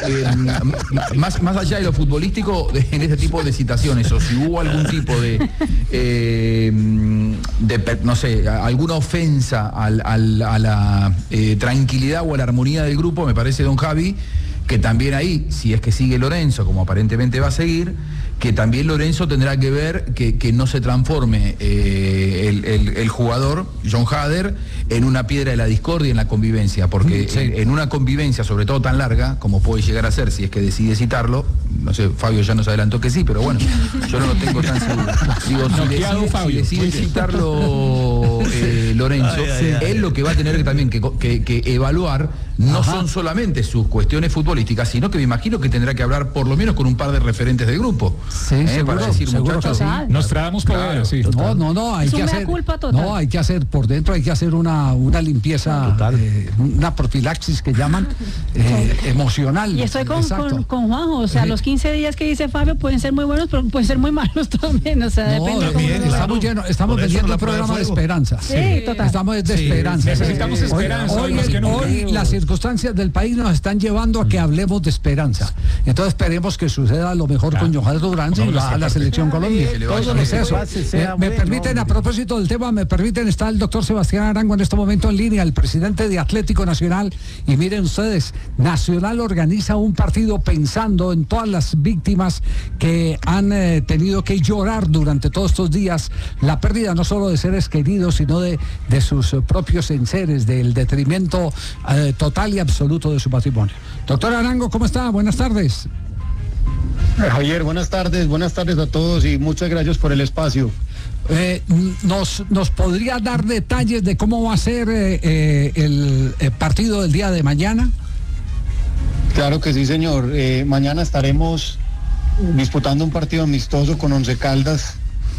más allá de lo futbolístico, en este tipo de situaciones, o si hubo algún tipo no sé, alguna ofensa a la tranquilidad o a la armonía del grupo, me parece, don Javi, que también ahí, si es que sigue Lorenzo, como aparentemente va a seguir, que también Lorenzo tendrá que ver que no se transforme el jugador, John Hader, en una piedra de la discordia en la convivencia, porque en una convivencia, sobre todo tan larga, como puede llegar a ser, si es que decide citarlo, no sé, Fabio ya nos adelantó que sí, pero bueno, yo no lo tengo tan seguro. Digo, si decide citarlo Lorenzo, él lo que va a tener también que evaluar no son solamente sus cuestiones futbolísticas, sino que me imagino que tendrá que hablar por lo menos con un par de referentes del grupo. Sí, seguro, para decir, seguro, muchachos, nos traemos Poveda, sí. No, hay que hacer culpa total. No, hay que hacer por dentro, hay que hacer una limpieza, una profilaxis que llaman emocional. Y estoy con Juanjo, o sea, los 15 días que dice Fabio pueden ser muy buenos, pero pueden ser muy malos también, o sea, depende de cómo estamos vendiendo un programa de esperanza. Sí, total. Estamos de esperanza. Necesitamos esperanza. Hoy las circunstancias del país nos están llevando a que hablemos de esperanza. Entonces esperemos que suceda lo mejor con Johan Durán y va a la selección Colombia. Es eso. Me permiten, a propósito del tema, está el doctor Sebastián Arango en este momento en línea, el presidente de Atlético Nacional, y miren ustedes, Nacional organiza un partido pensando en todas las víctimas que han tenido que llorar durante todos estos días la pérdida no solo de seres queridos, sino de sus propios enseres, del detrimento total y absoluto de su patrimonio. Doctor Arango, ¿cómo está? Buenas tardes. Javier, buenas tardes a todos y muchas gracias por el espacio. ¿Nos podría dar detalles de cómo va a ser el partido del día de mañana? Claro que sí, señor. Mañana estaremos disputando un partido amistoso con Once Caldas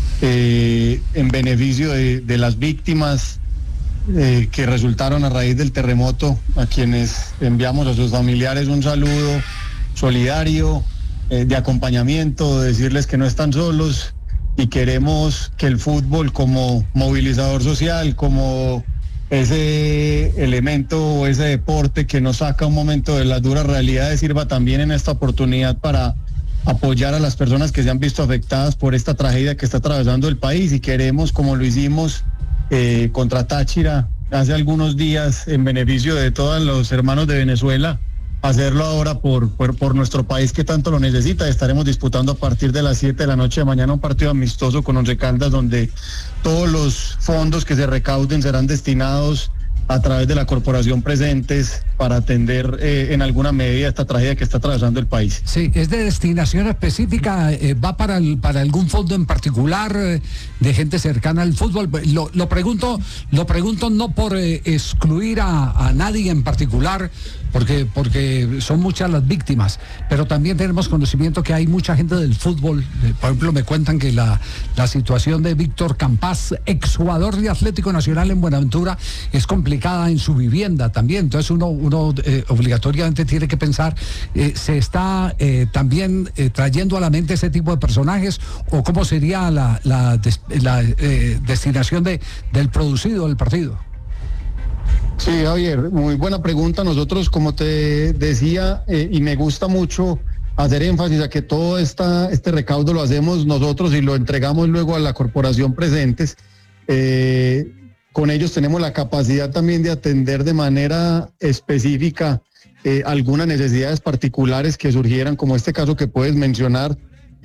en beneficio de las víctimas que resultaron a raíz del terremoto, a quienes enviamos a sus familiares un saludo solidario, de acompañamiento, de decirles que no están solos, y queremos que el fútbol como movilizador social, como ese elemento o ese deporte que nos saca un momento de las duras realidades, sirva también en esta oportunidad para apoyar a las personas que se han visto afectadas por esta tragedia que está atravesando el país. Y queremos, como lo hicimos contra Táchira hace algunos días en beneficio de todos los hermanos de Venezuela, hacerlo ahora por nuestro país que tanto lo necesita. Estaremos disputando a partir de las 7 de la noche de mañana un partido amistoso con Once Caldas, donde todos los fondos que se recauden serán destinados a través de la corporación Presentes para atender en alguna medida esta tragedia que está atravesando el país. Sí, es de destinación específica, va para algún fondo en particular de gente cercana al fútbol. Lo pregunto no por excluir a nadie en particular, porque son muchas las víctimas, pero también tenemos conocimiento que hay mucha gente del fútbol. Por ejemplo, me cuentan que la situación de Víctor Campás, exjugador de Atlético Nacional en Buenaventura, es complicada en su vivienda también. Entonces uno obligatoriamente tiene que pensar, ¿se está también trayendo a la mente ese tipo de personajes, o cómo sería la destinación del producido del partido? Sí, Javier, muy buena pregunta. Nosotros, como te decía, y me gusta mucho hacer énfasis a que todo este recaudo lo hacemos nosotros y lo entregamos luego a la corporación Presentes. Con ellos tenemos la capacidad también de atender de manera específica algunas necesidades particulares que surgieran, como este caso que puedes mencionar,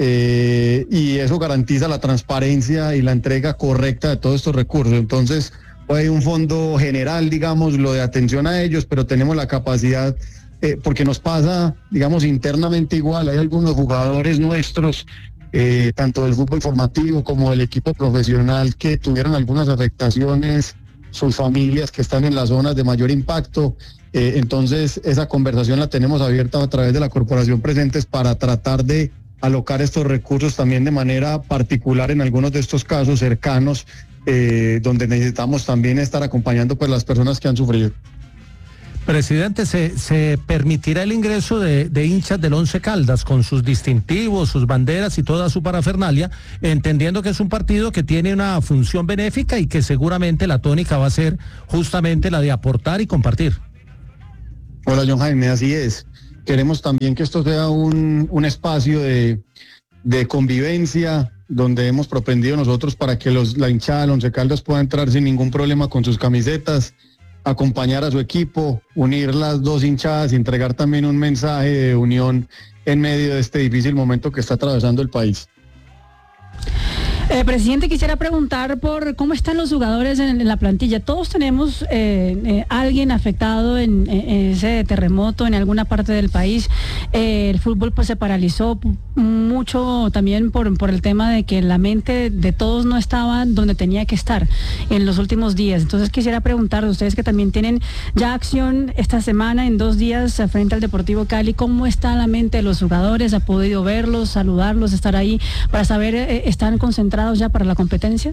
y eso garantiza la transparencia y la entrega correcta de todos estos recursos. Entonces, hay un fondo general, digamos, lo de atención a ellos, pero tenemos la capacidad, porque nos pasa, digamos, internamente igual. Hay algunos jugadores nuestros, tanto del fútbol formativo como del equipo profesional, que tuvieron algunas afectaciones, sus familias que están en las zonas de mayor impacto. Entonces, esa conversación la tenemos abierta a través de la Corporación Presentes para tratar de alocar estos recursos también de manera particular en algunos de estos casos cercanos, donde necesitamos también estar acompañando pues las personas que han sufrido. Presidente, ¿se permitirá el ingreso de hinchas del Once Caldas con sus distintivos, sus banderas y toda su parafernalia, entendiendo que es un partido que tiene una función benéfica y que seguramente la tónica va a ser justamente la de aportar y compartir? Hola, John Jaime, así es. queremos también que esto sea un espacio de convivencia, donde hemos propendido nosotros para que la hinchada del Once Caldas pueda entrar sin ningún problema con sus camisetas, acompañar a su equipo, unir las dos hinchadas y entregar también un mensaje de unión en medio de este difícil momento que está atravesando el país. Presidente, quisiera preguntar por cómo están los jugadores en la plantilla. Todos tenemos alguien afectado en ese terremoto en alguna parte del país. El fútbol pues se paralizó mucho también por el tema de que la mente de todos no estaba donde tenía que estar en los últimos días. Entonces quisiera preguntar a ustedes que también tienen ya acción esta semana en 2 días frente al Deportivo Cali, ¿cómo está la mente de los jugadores? ¿Ha podido verlos, saludarlos, estar ahí para saber, están concentrados ya para la competencia?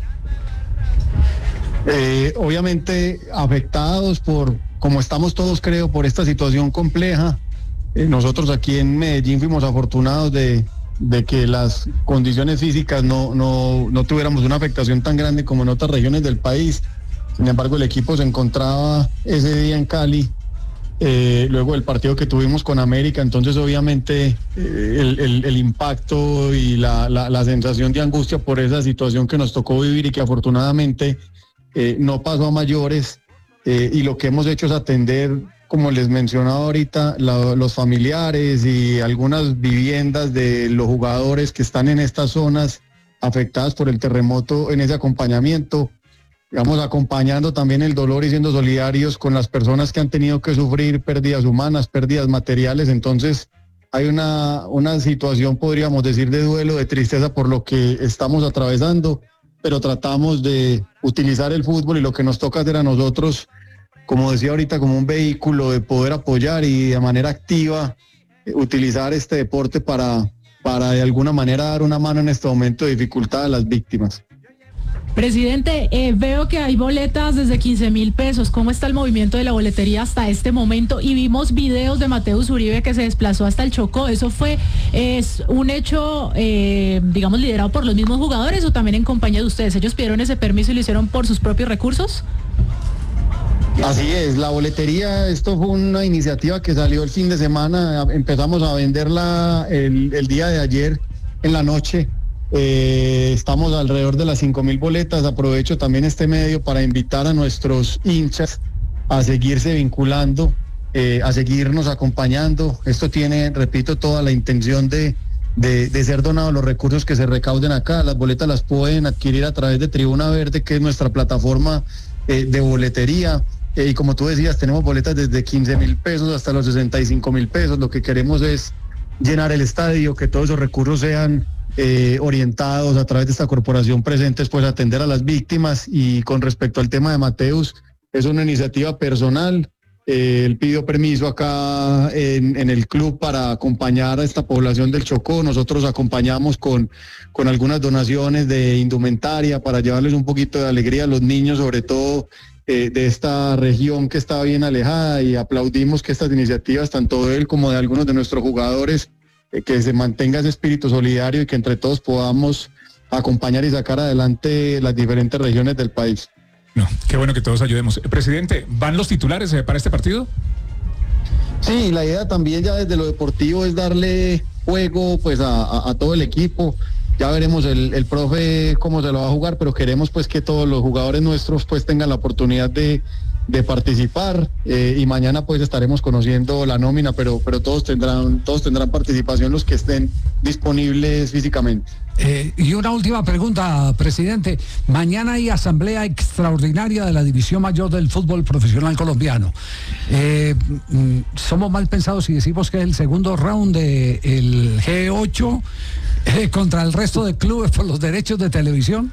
Obviamente afectados como estamos todos, creo, por esta situación compleja. Nosotros aquí en Medellín fuimos afortunados de que las condiciones físicas no tuviéramos una afectación tan grande como en otras regiones del país. Sin embargo, el equipo se encontraba ese día en Cali, luego del partido que tuvimos con América. Entonces obviamente el impacto y la sensación de angustia por esa situación que nos tocó vivir y que afortunadamente no pasó a mayores, y lo que hemos hecho es atender, como les mencionaba ahorita, los familiares y algunas viviendas de los jugadores que están en estas zonas afectadas por el terremoto, en ese acompañamiento. Digamos, acompañando también el dolor y siendo solidarios con las personas que han tenido que sufrir pérdidas humanas, pérdidas materiales. Entonces hay una situación, podríamos decir, de duelo, de tristeza por lo que estamos atravesando, pero tratamos de utilizar el fútbol y lo que nos toca hacer a nosotros, como decía ahorita, como un vehículo de poder apoyar y de manera activa utilizar este deporte para de alguna manera dar una mano en este momento de dificultad a las víctimas. Presidente, veo que hay boletas desde 15.000 pesos. ¿Cómo está el movimiento de la boletería hasta este momento? Y vimos videos de Mateus Uribe que se desplazó hasta el Chocó. ¿Eso es un hecho, digamos, liderado por los mismos jugadores o también en compañía de ustedes? ¿Ellos pidieron ese permiso y lo hicieron por sus propios recursos? Así es, la boletería, esto fue una iniciativa que salió el fin de semana. Empezamos a venderla el día de ayer en la noche. Estamos alrededor de las 5.000 boletas. Aprovecho también este medio para invitar a nuestros hinchas a seguirse vinculando, a seguirnos acompañando. Esto tiene, repito, toda la intención de ser donados los recursos que se recauden acá. Las boletas las pueden adquirir a través de Tribuna Verde, que es nuestra plataforma de boletería. Y como tú decías, tenemos boletas desde 15.000 pesos hasta los 65.000 pesos. Lo que queremos es llenar el estadio, que todos esos recursos sean orientados a través de esta corporación presentes, pues atender a las víctimas. Y con respecto al tema de Mateus, es una iniciativa personal. Él pidió permiso acá en el club para acompañar a esta población del Chocó. Nosotros acompañamos con algunas donaciones de indumentaria para llevarles un poquito de alegría a los niños, sobre todo de esta región que está bien alejada, y aplaudimos que estas iniciativas, tanto de él como de algunos de nuestros jugadores, que se mantenga ese espíritu solidario y que entre todos podamos acompañar y sacar adelante las diferentes regiones del país. No, qué bueno que todos ayudemos. Presidente, ¿van los titulares para este partido? Sí, la idea también ya desde lo deportivo es darle juego pues a todo el equipo. Ya veremos el profe cómo se lo va a jugar, pero queremos pues que todos los jugadores nuestros pues tengan la oportunidad de participar, y mañana pues estaremos conociendo la nómina, pero todos tendrán participación los que estén disponibles físicamente. Y una última pregunta, presidente. Mañana hay asamblea extraordinaria de la División Mayor del Fútbol Profesional Colombiano. ¿Somos mal pensados si decimos que es el segundo round del G8 contra el resto de clubes por los derechos de televisión?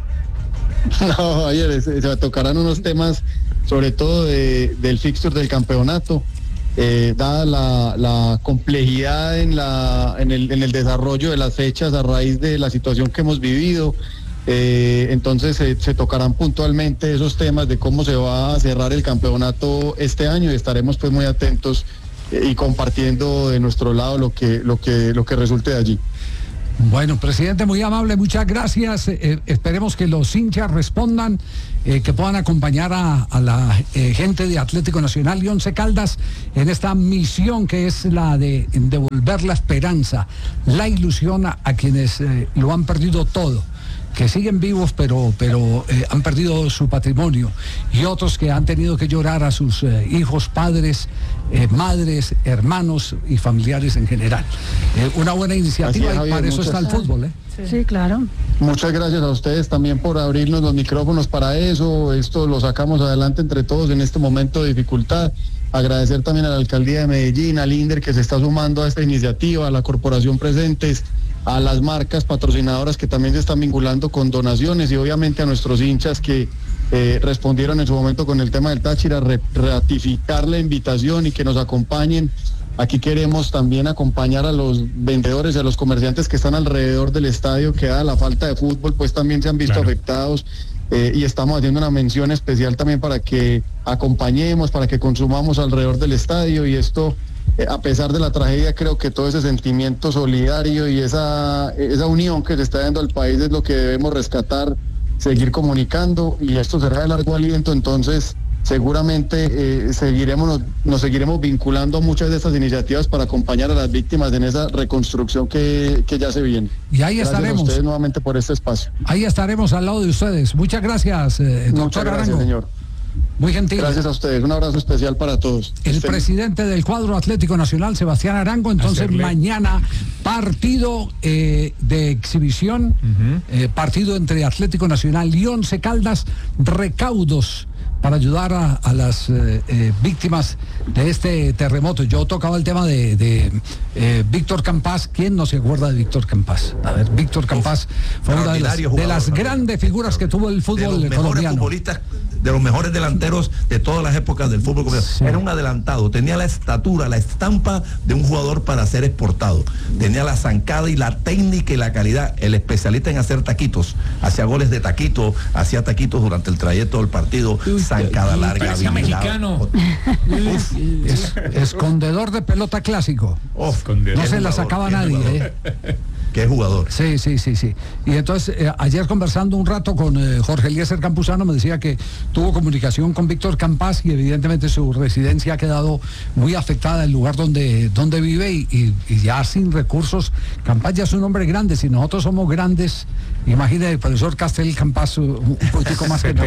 No, ayer se tocarán unos temas, sobre todo del fixture del campeonato, dada la complejidad en el desarrollo de las fechas a raíz de la situación que hemos vivido. Entonces se tocarán puntualmente esos temas de cómo se va a cerrar el campeonato este año, y estaremos pues muy atentos y compartiendo de nuestro lado lo que resulte de allí. Bueno, presidente, muy amable, muchas gracias. Esperemos que los hinchas respondan, que puedan acompañar a la gente de Atlético Nacional y Once Caldas en esta misión que es la de devolver la esperanza, la ilusión a quienes lo han perdido todo, que siguen vivos pero han perdido su patrimonio, y otros que han tenido que llorar a sus hijos, padres, madres, hermanos y familiares en general. Una buena iniciativa, Javier, y para eso está el fútbol. Sí, claro. Muchas gracias a ustedes también por abrirnos los micrófonos para eso. Esto lo sacamos adelante entre todos en este momento de dificultad. Agradecer también a la Alcaldía de Medellín, al INDER, que se está sumando a esta iniciativa, a la Corporación Presentes, a las marcas patrocinadoras que también se están vinculando con donaciones, y obviamente a nuestros hinchas que respondieron en su momento con el tema del Táchira, ratificar la invitación y que nos acompañen. Aquí queremos también acompañar a los vendedores y a los comerciantes que están alrededor del estadio, que a la falta de fútbol pues también se han visto afectados, y estamos haciendo una mención especial también para que acompañemos, para que consumamos alrededor del estadio. Y esto, a pesar de la tragedia, creo que todo ese sentimiento solidario y esa unión que se está dando al país es lo que debemos rescatar, seguir comunicando, y esto será de largo aliento. Entonces seguramente nos seguiremos vinculando a muchas de estas iniciativas para acompañar a las víctimas en esa reconstrucción que ya se viene. Y ahí gracias estaremos. A ustedes nuevamente por este espacio. Ahí estaremos al lado de ustedes. Muchas gracias, doctor Muchas gracias, Arango. señor. Muy gentil. Gracias a ustedes, un abrazo especial para todos. El presidente del cuadro Atlético Nacional, Sebastián Arango. Entonces mañana partido de exhibición, partido entre Atlético Nacional y Once Caldas, recaudos para ayudar a las víctimas de este terremoto. Yo tocaba el tema de Víctor Campás. ¿Quién no se acuerda de Víctor Campás? A ver, Víctor Campás fue una de las grandes figuras que tuvo el fútbol colombiano. De los mejores futbolistas, de los mejores delanteros de todas las épocas del fútbol colombiano. Sí. Era un adelantado, tenía la estatura, la estampa de un jugador para ser exportado. Tenía la zancada y la técnica y la calidad. El especialista en hacer taquitos. Hacía goles de taquito, hacía taquitos durante el trayecto del partido. Zancada larga. Parecía mexicano. Escondedor de pelota clásico. No se la sacaba nadie. Qué jugador. Sí. Y entonces, ayer conversando un rato con Jorge Eliezer Campuzano, me decía que tuvo comunicación con Víctor Campás, y evidentemente su residencia ha quedado muy afectada, el lugar donde vive, y ya sin recursos. Campás ya es un hombre grande. Si nosotros somos grandes, imagínate, el profesor Castel Campás, un poquitico más que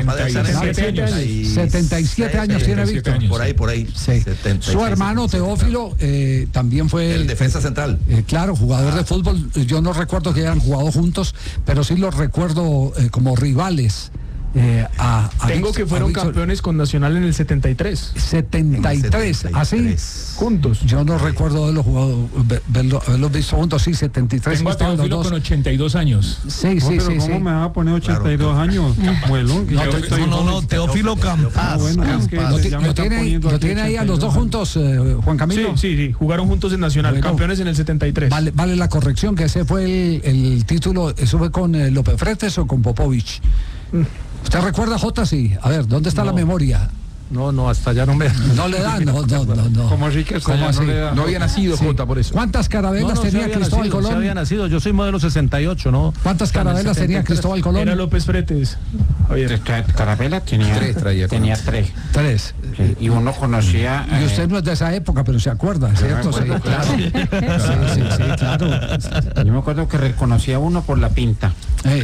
77 años tiene Víctor. Por ahí. Sí. Su hermano Teófilo también fue el defensa central. Claro, jugador de fútbol. Yo no recuerdo que hayan jugado juntos, pero sí los recuerdo como rivales. Tengo que fueron campeones con Nacional en el 73. 73, ¿así? Juntos. Yo no recuerdo haberlos jugado, haberlos visto juntos, sí, 73. Tengo a Teófilo con 82 sí. Sí. ¿Cómo me va a poner 82 años? No, Teófilo Campás. ¿Lo tiene ahí a los dos juntos, Juan Camilo? Sí, jugaron juntos en Nacional, campeones en el 73. Vale la corrección, que ese fue el título. ¿Eso fue con López Fretes o con Popovich? ¿Usted recuerda, Jota? Sí. A ver, ¿dónde está la memoria? No, hasta ya no me... No le dan, no. ¿Cómo así que no había nacido, Jota, por eso. ¿Cuántas carabelas tenía Cristóbal Colón? Sí había nacido, yo soy modelo 68, ¿no? ¿Cuántas carabelas tenía Cristóbal Colón? Era López Fretes. Carabela tenía 3. Y uno conocía... Y usted no es de esa época, pero se acuerda, ¿cierto? Sí, claro. Sí, claro. Yo me acuerdo que reconocía a uno por la pinta.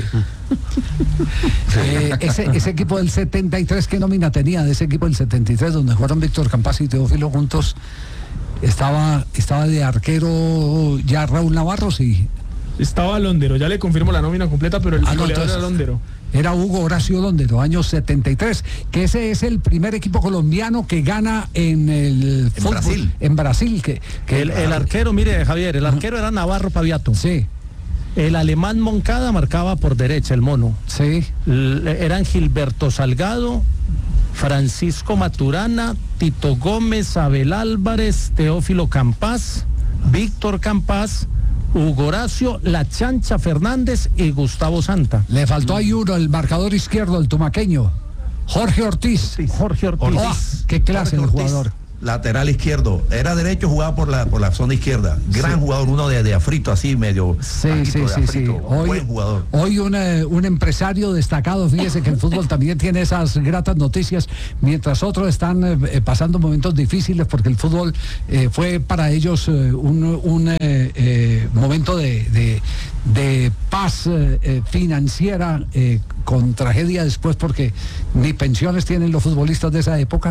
Ese equipo del 73, ¿qué nómina tenía de ese equipo del 73, donde jugaron Víctor Campás y Teófilo juntos? Estaba de arquero ya Raúl Navarro, sí. Estaba Londero, ya le confirmo la nómina completa, pero el goleador era Londero. Era Hugo Horacio Londero, año 73, que ese es el primer equipo colombiano que gana en el fútbol, Brasil. En Brasil. El arquero, mire, Javier, el arquero era Navarro Paviato. Sí. El alemán Moncada marcaba por derecha, el mono. Sí. Eran Gilberto Salgado, Francisco Maturana, Tito Gómez, Abel Álvarez, Teófilo Campás, Víctor Campás, Hugo Horacio, La Chancha Fernández y Gustavo Santa. Le faltó ahí uno, el marcador izquierdo, el tumaqueño, Jorge Ortiz. Jorge Ortiz. Qué clase de jugador. lateral izquierdo. Era derecho, jugaba por la zona izquierda. Gran jugador, uno de afrito, así medio. Sí. Buen jugador. Hoy un empresario destacado, fíjese que el fútbol también tiene esas gratas noticias, mientras otros están pasando momentos difíciles porque el fútbol fue para ellos un momento de paz financiera, con tragedia después porque ni pensiones tienen los futbolistas de esa época.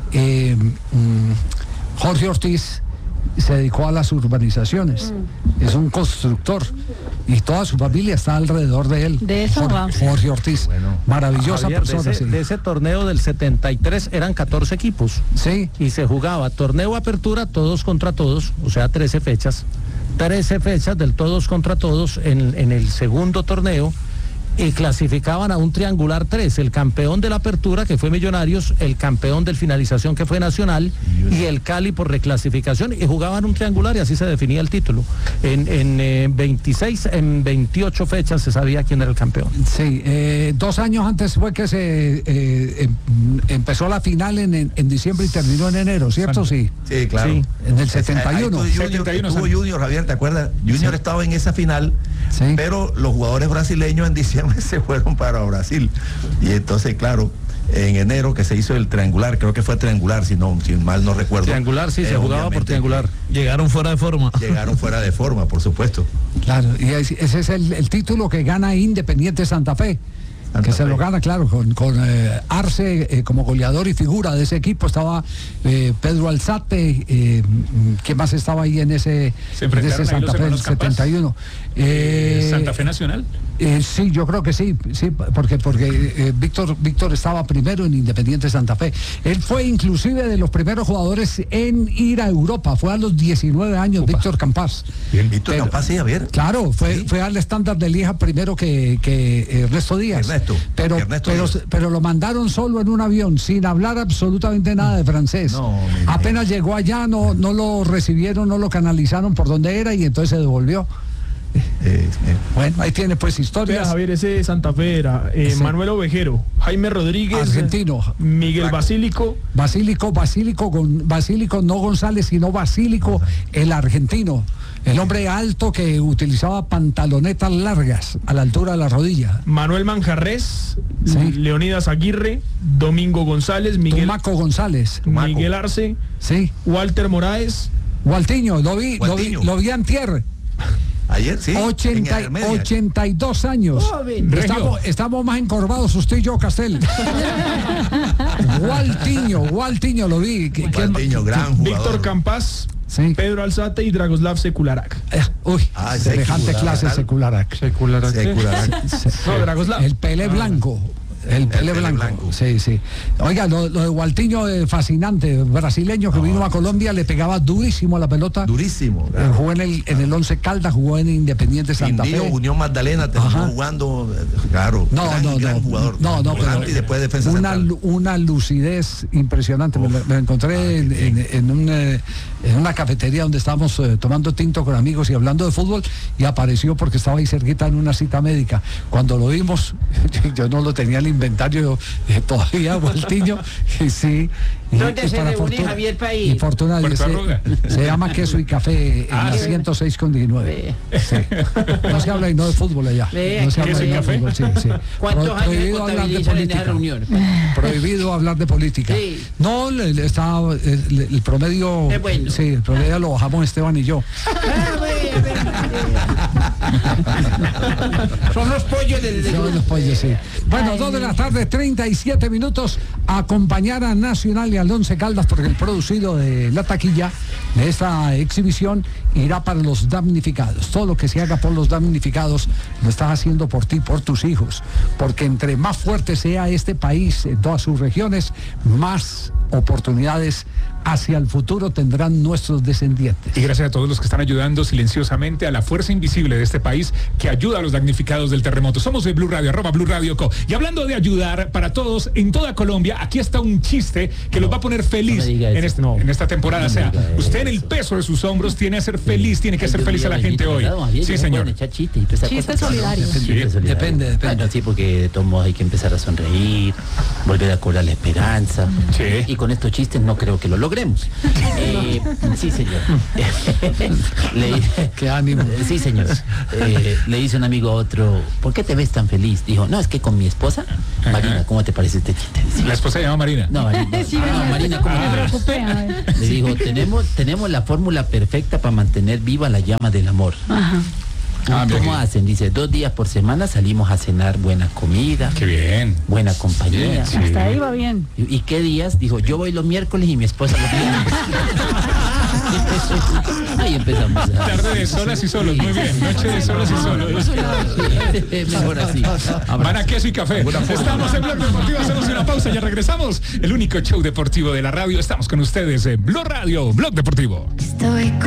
Jorge Ortiz se dedicó a las urbanizaciones, es un constructor y toda su familia está alrededor de él. De eso Jorge Ortiz, bueno, maravillosa Javier, persona. De ese torneo del 73 eran 14 equipos. Sí. Y se jugaba torneo apertura, todos contra todos, o sea, 13 fechas. 13 fechas del todos contra todos en el segundo torneo. Y clasificaban a un triangular 3, el campeón de la apertura, que fue Millonarios, el campeón del finalización, que fue Nacional, y el Cali por reclasificación, y jugaban un triangular y así se definía el título. En 28 fechas se sabía quién era el campeón. Sí, 2 años antes fue que se empezó la final en diciembre y terminó en enero, ¿cierto? Sí, claro. Sí, en el 71. Estuvo Junior, Javier, ¿te acuerdas? Junior estaba en esa final, pero los jugadores brasileños en diciembre se fueron para Brasil. Y entonces, claro, en enero que se hizo el triangular, creo que fue triangular, si mal no recuerdo. Triangular, sí, se jugaba por triangular. Llegaron fuera de forma, por supuesto. Claro, y ese es el título que gana Independiente Santa Fe. Que se lo gana, claro, con Arce como goleador y figura de ese equipo. Estaba Pedro Alzate, ¿qué más estaba ahí en ese Santa Fe del 71? ¿Santa Fe Nacional? Sí, yo creo que sí, porque Víctor estaba primero en Independiente Santa Fe. Él fue inclusive de los primeros jugadores en ir a Europa, fue a los 19 años. Víctor Campas. Bien, Víctor Campas, sí, a ver. Claro, fue al estándar de Lieja primero que Ernesto Díaz. Pero lo mandaron solo en un avión, sin hablar absolutamente nada de francés. Apenas llegó allá, no lo recibieron, no lo canalizaron por donde era y entonces se devolvió. Bueno, ahí tiene pues historias. Mira, Javier, ese de Santa Fe era Manuel Ovejero, Jaime Rodríguez, argentino, Miguel Basílico, no González, sino Basílico, el argentino, el hombre alto que utilizaba pantalonetas largas a la altura de la rodilla. Manuel Manjarres, Leonidas Aguirre, Domingo González, Tumaco González, Miguel Arce, Walter Moraes, Waltiño, lo vi antier. Ayer, sí. 82 años. Estamos más encorvados usted y yo, Castel. Waltiño, lo vi. Waltiño, gran jugador. Víctor Campas, Pedro Alzate y Dragoslav Sekularac. Semejante clase Sekularac. No, Dragoslav. El Pelé blanco. El Pelé blanco. Sí. Oiga, lo de Waltiño es fascinante. Brasileño que vino a Colombia, le pegaba durísimo a la pelota. Durísimo. Jugó en el Once Caldas, jugó en Independiente Santa Fe. Unión Magdalena, terminó jugando, claro. Gran jugador. Pero y después defensa una lucidez impresionante. Me encontré en una cafetería donde estábamos tomando tinto con amigos y hablando de fútbol, y apareció porque estaba ahí cerquita en una cita médica. Cuando lo vimos, yo no lo tenía en el inventario todavía, Waltiño, y sí. ¿Dónde se reúne Javier País? Y fortuna, se llama Queso y Café en la 106,19. No se habla y no de fútbol allá. No se habla de fútbol, sí. ¿Cuántos años prohibido hablar de política. Prohibido hablar de política. No, el promedio, bueno. Sí, el promedio lo bajamos Esteban y yo. Son los pollos del Son los pollos, sí. Bueno, 2:37 p.m, acompañar a Nacional y al Once Caldas, porque el producido de la taquilla de esta exhibición irá para los damnificados. Todo lo que se haga por los damnificados lo estás haciendo por ti, por tus hijos, porque entre más fuerte sea este país en todas sus regiones, más oportunidades hacia el futuro tendrán nuestros descendientes. Y gracias a todos los que están ayudando silenciosamente a la fuerza invisible de este país que ayuda a los damnificados del terremoto. Somos de Blue Radio, @Blue Radio Co. Y hablando de ayudar para todos en toda Colombia, aquí está un chiste que los va a poner feliz en esta temporada. O sea, usted en el peso de sus hombros tiene que ser feliz, tiene que hacer feliz a la gente hoy. Sí, señor. Chiste solidario. Depende. Sí, porque de todos modos hay que empezar a sonreír, volver a cobrar la esperanza. Y con estos chistes no creo que lo logre. logremos. Sí, señor. Qué ánimo. Sí, señor. Le dice un amigo a otro, ¿por qué te ves tan feliz? Dijo, no, es que con mi esposa, Marina, ¿cómo te parece este chiste? La esposa se llama Marina. No, Marina. Sí, Marina, ¿cómo te preocupé, a ver. Le dijo, tenemos la fórmula perfecta para mantener viva la llama del amor. Ajá. ¿Cómo hacen? Dice, 2 días por semana salimos a cenar buena comida. Qué bien. Buena compañía. Bien, sí. Hasta ahí va bien. ¿Y qué días? Dijo, yo voy los miércoles y mi esposa los viernes. Ahí empezamos. Tarde de solas y solos, muy bien. Noche de solas y solos. Mejor así. Van a queso y café. Estamos en Blog Deportivo, hacemos una pausa, ya regresamos. El único show deportivo de la radio. Estamos con ustedes en Blog Radio, Blog Deportivo. Estoy